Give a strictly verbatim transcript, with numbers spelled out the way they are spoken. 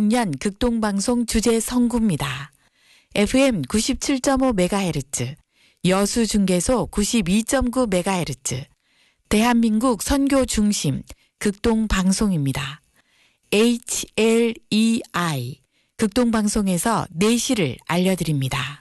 이천십육 년 극동방송 주제 선구입니다. 에프엠 구십칠 점 오 메가헤르츠, 여수중계소 구십이 점 구 메가헤르츠, 대한민국 선교 중심 극동방송입니다. 에이치 엘 이 아이 극동방송에서 내시를 알려드립니다.